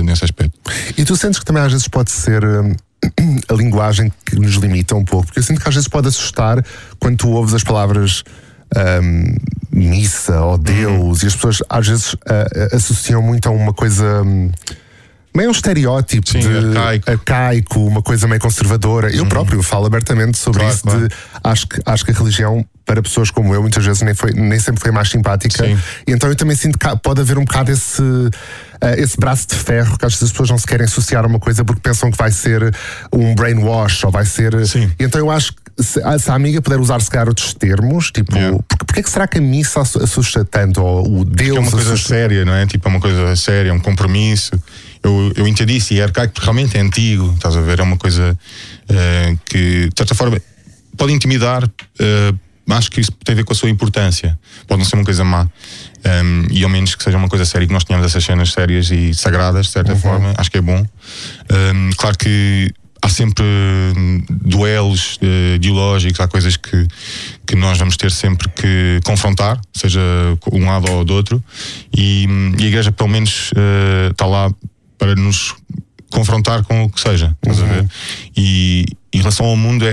nesse aspecto. E tu sentes que também às vezes pode ser a linguagem que nos limita um pouco? Porque eu sinto que às vezes pode assustar quando tu ouves as palavras missa ou Deus, e as pessoas às vezes associam muito a uma coisa meio um estereótipo. Sim, de arcaico, uma coisa meio conservadora. Eu próprio falo abertamente sobre isso. Claro. De, acho que a religião, para pessoas como eu, muitas vezes nem sempre foi mais simpática. Sim. E então eu também sinto que pode haver um bocado esse braço de ferro que às vezes as pessoas não se querem associar a uma coisa porque pensam que vai ser um brainwash ou vai ser. Sim. E então eu acho que se a amiga puder usar se calhar outros termos, tipo, porque é que será que a missa assusta tanto? Ou o Deus é uma coisa séria, não é? Tipo, é uma coisa séria, é um compromisso. Eu entendi isso, e é arcaico porque realmente é antigo, estás a ver? É uma coisa que, de certa forma, pode intimidar. Acho que isso tem a ver com a sua importância. Pode não ser uma coisa má. E ao menos que seja uma coisa séria, que nós tenhamos essas cenas sérias e sagradas, de certa forma, acho que é bom. Claro que há sempre duelos ideológicos, há coisas que nós vamos ter sempre que confrontar, seja um lado ou do outro, e a Igreja pelo menos está lá para nos confrontar com o que seja, estás a ver? E em relação ao mundo